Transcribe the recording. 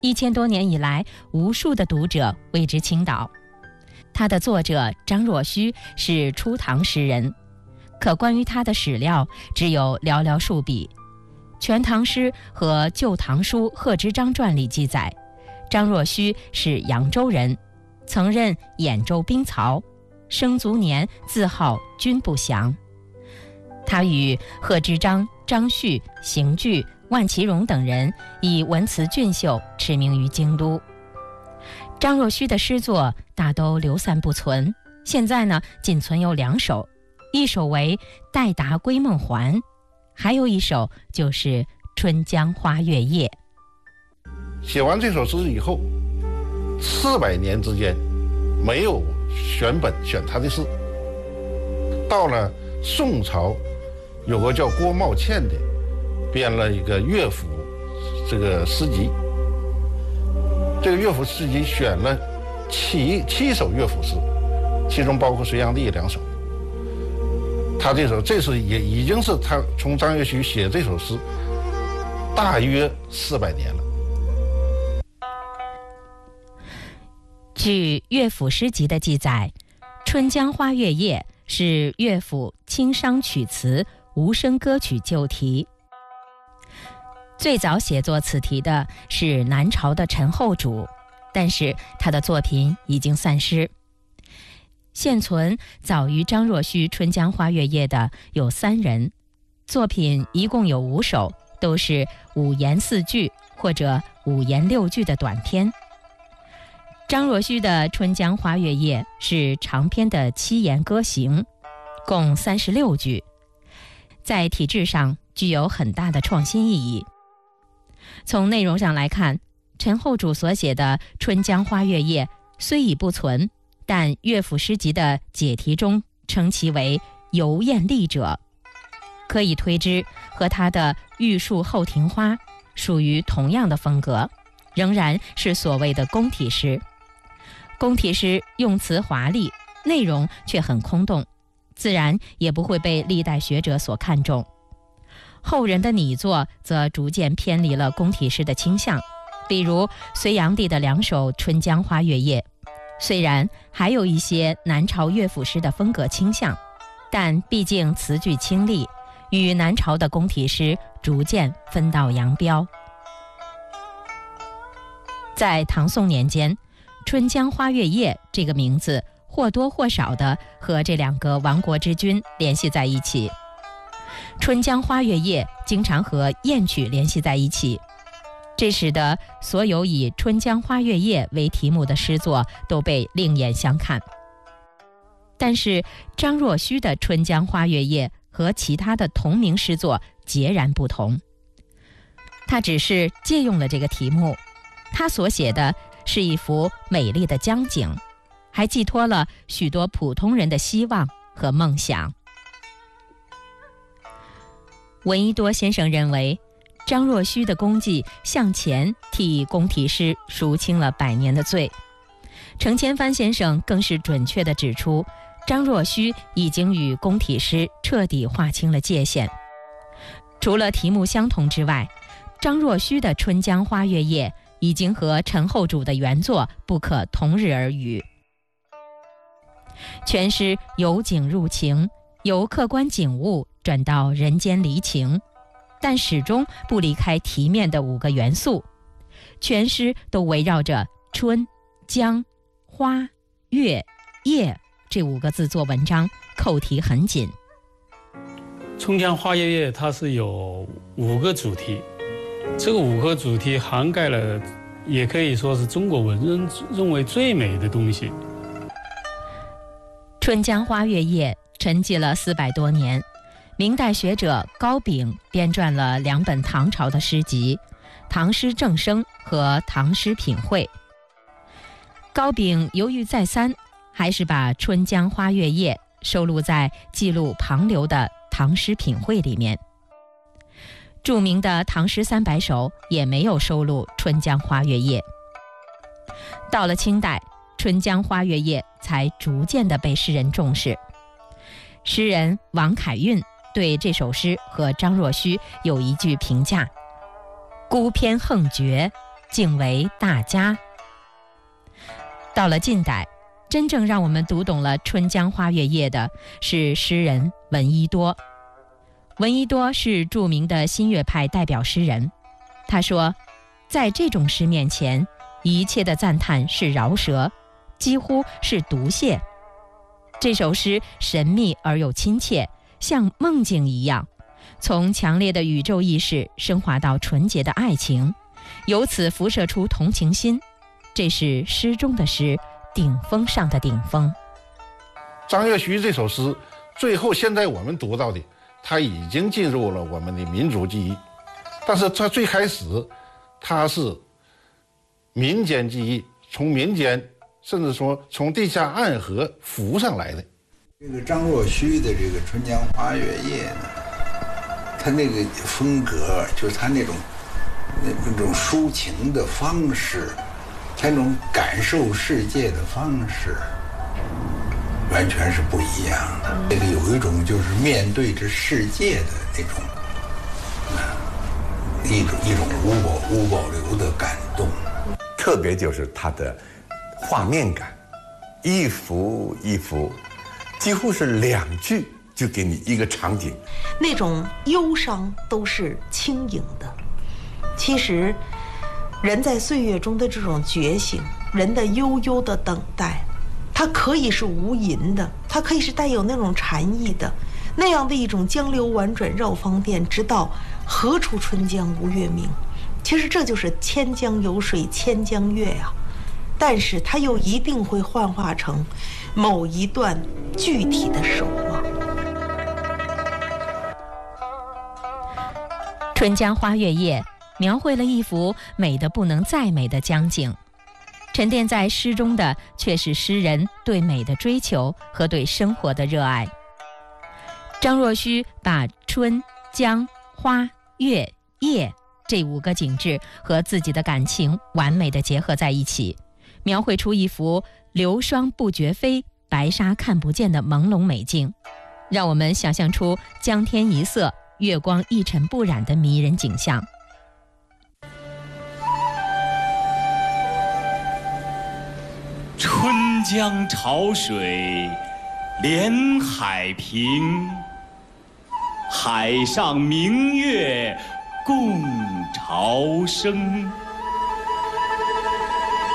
1000多年以来，无数的读者为之倾倒。他的作者张若虚是初唐诗人，可关于他的史料只有寥寥数笔。《全唐诗》和《旧唐书·贺知章传》里记载，张若虚是扬州人，曾任兖州兵曹，生卒年自号君不详。他与贺知章、张旭、邢具、万其荣等人以文辞俊秀驰名于京都。张若虚的诗作大都流散不存，现在呢仅存有2首，一首为《待答归梦还》，还有一首就是《春江花月夜》。 写完这首诗以后，400年之间没有选他的诗。到了宋朝，有个叫郭茂倩的，编了一个乐府这个诗集。这个乐府诗集选了七首乐府诗，其中包括隋炀帝2首。他这是也已经是他从张若虚写这首诗大约400年了。 据乐府诗集的记载，《春江花月夜》是乐府清商曲词无声歌曲旧题。最早写作此题的是南朝的陈后主，但是他的作品已经散失。现存早于张若虚《春江花月夜》的有3人，作品一共有5首，都是5言4句或者5言6句的短篇。张若虚的《春江花月夜》是长篇的7言歌行，共36句，在体制上具有很大的创新意义。从内容上来看，陈后主所写的《春江花月夜》虽已不存，但乐府诗集的解题中称其为游艳丽者，可以推知和他的《玉树后庭花》属于同样的风格，仍然是所谓的宫体诗。宫体诗用词华丽，内容却很空洞，自然也不会被历代学者所看重。后人的拟作则逐渐偏离了宫体诗的倾向，比如隋炀帝的2首《春江花月夜》，虽然还有一些南朝乐府诗的风格倾向，但毕竟词句清丽，与南朝的宫体诗逐渐分道扬镳。在唐宋年间，《春江花月夜》这个名字或多或少地和这2个亡国之君联系在一起。春江花月夜经常和艳曲联系在一起，这使得所有以春江花月夜为题目的诗作都被另眼相看。但是张若虚的春江花月夜和其他的同名诗作截然不同，他只是借用了这个题目，他所写的是一幅美丽的江景，还寄托了许多普通人的希望和梦想。闻一多先生认为，张若虚的功绩向前替宫体诗赎清了100年的罪。程千帆先生更是准确地指出，张若虚已经与宫体诗彻底划清了界限。除了题目相同之外，张若虚的《春江花月夜》已经和陈后主的原作不可同日而语。全诗由景入情，由客观景物转到人间离情，但始终不离开题面的5个元素。全诗都围绕着春、江、花、月、夜这5个字做文章，扣题很紧。 春江花月夜它是有5个主题，这个5个主题涵盖了，也可以说是中国文人认为最美的东西。 春江花月夜沉寂了400多年，明代学者高炳编撰了2本唐朝的诗集，《唐诗正声》和《唐诗品会》。高炳犹豫再三，还是把《春江花月夜》收录在记录旁流的《唐诗品会》里面。著名的《唐诗300首》也没有收录《春江花月夜》。到了清代，《春江花月夜》才逐渐地被诗人重视。诗人王凯运对这首诗和张若虚有一句评价：孤篇横绝， 敬为大家。到了近代，真正让我们读懂了《春江花月夜》的是诗人闻一多。闻一多是著名的新月派代表诗人，他说，在这种诗面前，一切的赞叹是饶舌，几乎是毒泻。这首诗神秘而又亲切，像梦境一样，从强烈的宇宙意识升华到纯洁的爱情，由此辐射出同情心。这是诗中的诗，顶峰上的顶峰。 张月虚这首诗，最后现在我们读到的，它已经进入了我们的民族记忆，但是它最开始，它是民间记忆，从民间甚至说从地下暗河浮上来的。 这个张若虚的这个《春江花月夜》呢，他那个风格，就是他那种抒情的方式，他那种感受世界的方式，完全是不一样的。这个有一种就是面对着世界的那种，一种无保留的感动。 特别就是它的画面感，一幅一幅，几乎是2句就给你一个场景。 那种忧伤都是轻盈的。其实，人在岁月中的这种觉醒，人的悠悠的等待，它可以是无垠的，它可以是带有那种禅意的，那样的一种江流婉转绕芳甸，直到何处春江无月明。其实这就是千江有水千江月啊，但是它又一定会幻化成某一段具体的守望。 《春江花月夜》描绘了一幅美得不能再美的江景，沉淀在诗中的却是诗人对美的追求和对生活的热爱。张若虚把春、江、花、月、夜这5个景致和自己的感情完美地结合在一起，描绘出一幅流霜不觉飞，白纱看不见的朦胧美境，让我们想象出江天一色，月光一尘不染的迷人景象。 春江潮水连海平，海上明月共潮生。